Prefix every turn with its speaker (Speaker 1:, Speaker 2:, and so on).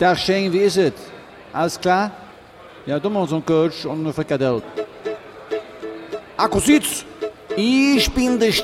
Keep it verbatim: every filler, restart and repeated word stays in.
Speaker 1: Tag Shane, wie ist es? Alles klar? Ja, du machst so einen Coach und eine Frikadelle. Akkusitz! Ich bin der